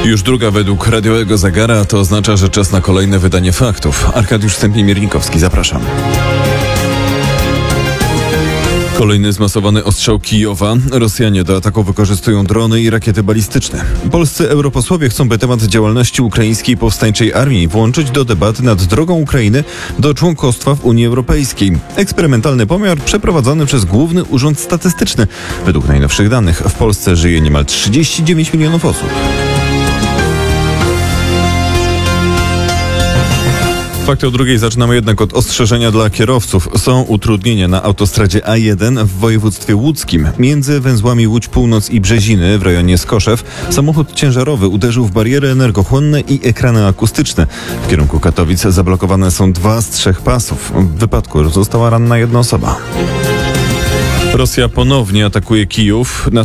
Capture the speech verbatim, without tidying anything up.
Już druga według radiowego zegara, a to oznacza, że czas na kolejne wydanie faktów. Arkadiusz Stępień-Miernikowski, zapraszam. Kolejny zmasowany ostrzał Kijowa. Rosjanie do ataku wykorzystują drony i rakiety balistyczne. Polscy europosłowie chcą, by temat działalności ukraińskiej powstańczej armii włączyć do debaty nad drogą Ukrainy do członkostwa w Unii Europejskiej. Eksperymentalny pomiar przeprowadzony przez Główny Urząd Statystyczny. Według najnowszych danych w Polsce żyje niemal trzydzieści dziewięć milionów osób. Fakty o drugiej zaczynamy jednak od ostrzeżenia dla kierowców. Są utrudnienia na autostradzie A jeden w województwie łódzkim. Między węzłami Łódź Północ i Brzeziny w rejonie Skoszew samochód ciężarowy uderzył w bariery energochłonne i ekrany akustyczne. W kierunku Katowic zablokowane są dwa z trzech pasów. W wypadku została ranna jedna osoba. Rosja ponownie atakuje Kijów. Na